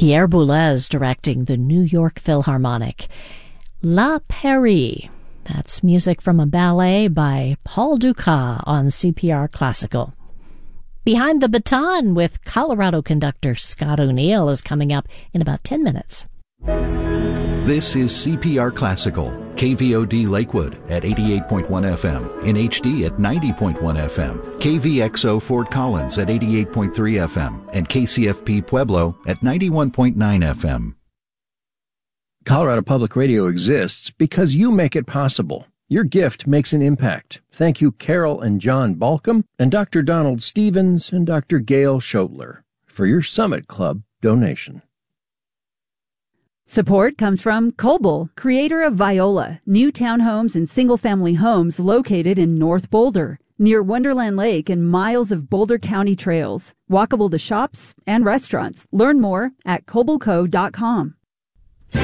Pierre Boulez directing the New York Philharmonic. La Pairie. That's music from a ballet by Paul Dukas on CPR Classical. Behind the Baton with Colorado conductor Scott O'Neill is coming up in about 10 minutes. This is CPR Classical, KVOD Lakewood at 88.1 FM, in HD at 90.1 FM, KVXO Fort Collins at 88.3 FM, and KCFP Pueblo at 91.9 FM. Colorado Public Radio exists because you make it possible. Your gift makes an impact. Thank you, Carol and John Balcom, and Dr. Donald Stevens and Dr. Gail Schotler for your Summit Club donation. Support comes from Coble, creator of Viola, new townhomes and single-family homes located in North Boulder, near Wonderland Lake and miles of Boulder County trails, walkable to shops and restaurants. Learn more at cobleco.com.